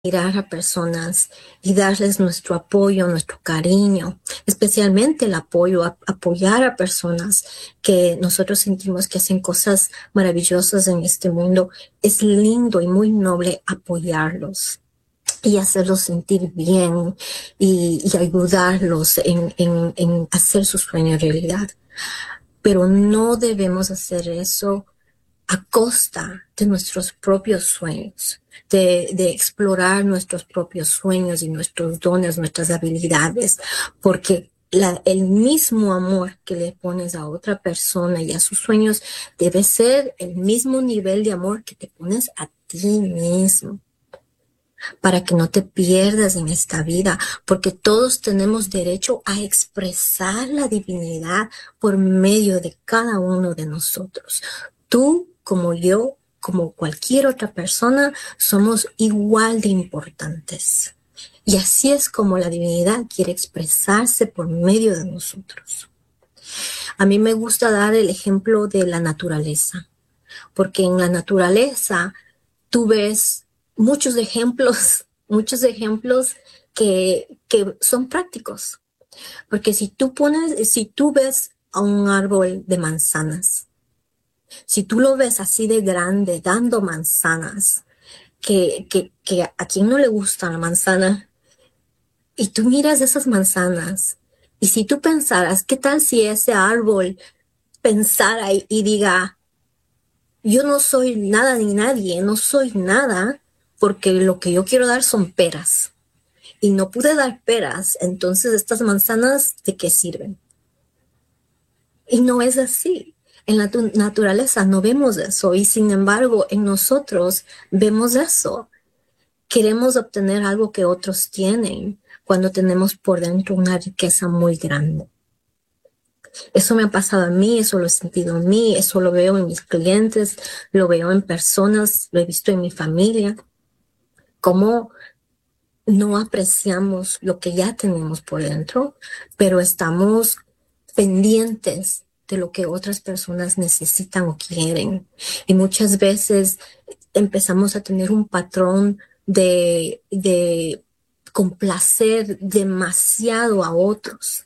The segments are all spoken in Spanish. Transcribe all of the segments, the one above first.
mirar a personas y darles nuestro apoyo, nuestro cariño, especialmente el apoyo, apoyar a personas que nosotros sentimos que hacen cosas maravillosas en este mundo. Es lindo y muy noble apoyarlos y hacerlos sentir bien y ayudarlos en hacer sus sueños realidad. Pero no debemos hacer eso a costa de nuestros propios sueños, de explorar nuestros propios sueños y nuestros dones, nuestras habilidades, porque el mismo amor que le pones a otra persona y a sus sueños debe ser el mismo nivel de amor que te pones a ti mismo, para que no te pierdas en esta vida, porque todos tenemos derecho a expresar la divinidad por medio de cada uno de nosotros. Tú, como yo, como cualquier otra persona, somos igual de importantes. Y así es como la divinidad quiere expresarse por medio de nosotros. A mí me gusta dar el ejemplo de la naturaleza, porque en la naturaleza tú ves muchos ejemplos que son prácticos. Porque si tú ves a un árbol de manzanas, si tú lo ves así de grande, dando manzanas, que a quien no le gusta la manzana, y tú miras esas manzanas, y si tú pensaras, ¿qué tal si ese árbol pensara y diga, yo no soy nada ni nadie, no soy nada, porque lo que yo quiero dar son peras. Y no pude dar peras, entonces estas manzanas, ¿de qué sirven? Y no es así. En la naturaleza no vemos eso y sin embargo en nosotros vemos eso. Queremos obtener algo que otros tienen cuando tenemos por dentro una riqueza muy grande. Eso me ha pasado a mí, eso lo he sentido en mí, eso lo veo en mis clientes, lo veo en personas, lo he visto en mi familia, cómo no apreciamos lo que ya tenemos por dentro, pero estamos pendientes de lo que otras personas necesitan o quieren. Y muchas veces empezamos a tener un patrón de complacer demasiado a otros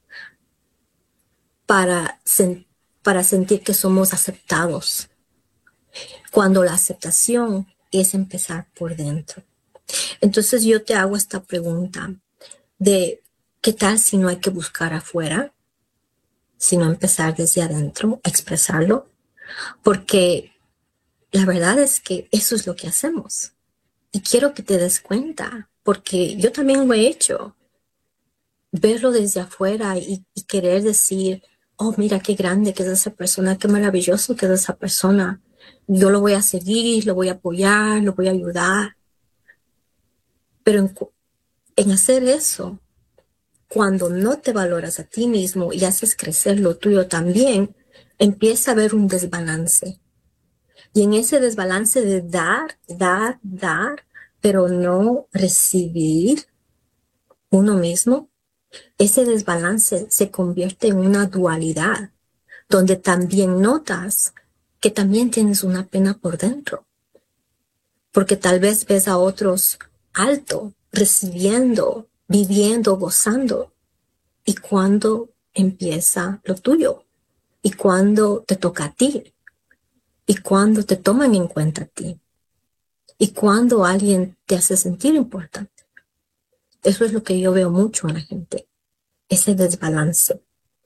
para, para sentir que somos aceptados, cuando la aceptación es empezar por dentro. Entonces yo te hago esta pregunta de qué tal si no hay que buscar afuera, sino empezar desde adentro a expresarlo, porque la verdad es que eso es lo que hacemos. Y quiero que te des cuenta, porque yo también lo he hecho, verlo desde afuera y querer decir, oh, mira qué grande que es esa persona, qué maravilloso que es esa persona. Yo lo voy a seguir, lo voy a apoyar, lo voy a ayudar. Pero en hacer eso, cuando no te valoras a ti mismo y haces crecer lo tuyo también, empieza a haber un desbalance. Y en ese desbalance de dar, pero no recibir uno mismo, ese desbalance se convierte en una dualidad, donde también notas que también tienes una pena por dentro, porque tal vez ves a otros alto, recibiendo, viviendo, gozando, y cuando empieza lo tuyo, y cuando te toca a ti, y cuando te toman en cuenta a ti, y cuando alguien te hace sentir importante. Eso es lo que yo veo mucho en la gente, ese desbalance.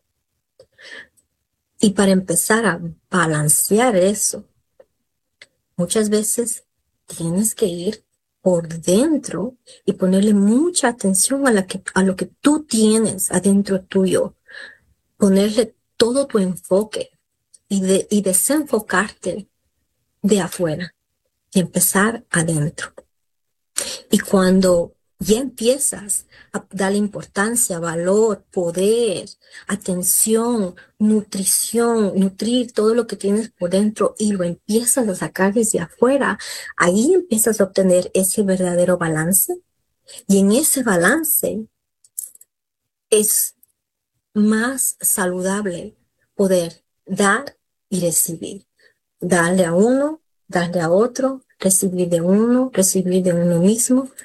Y para empezar a balancear eso, muchas veces tienes que ir por dentro y ponerle mucha atención a lo que tú tienes adentro tuyo, ponerle todo tu enfoque y desenfocarte de afuera y empezar adentro. Y cuando ya empiezas a darle importancia, valor, poder, atención, nutrición, nutrir todo lo que tienes por dentro y lo empiezas a sacar desde afuera, ahí empiezas a obtener ese verdadero balance. Y en ese balance es más saludable poder dar y recibir. Darle a uno, darle a otro recibir de uno mismo,